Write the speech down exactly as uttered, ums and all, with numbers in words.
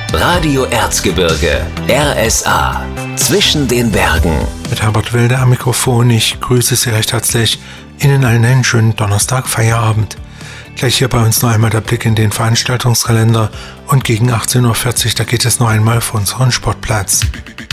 Radio Erzgebirge, R S A, zwischen den Bergen. Mit Herbert Wilde am Mikrofon. Ich grüße Sie recht herzlich. Ihnen allen einen schönen Donnerstag, Feierabend. Gleich hier bei uns noch einmal der Blick in den Veranstaltungskalender und gegen achtzehn Uhr vierzig, da geht es noch einmal auf unseren Sportplatz.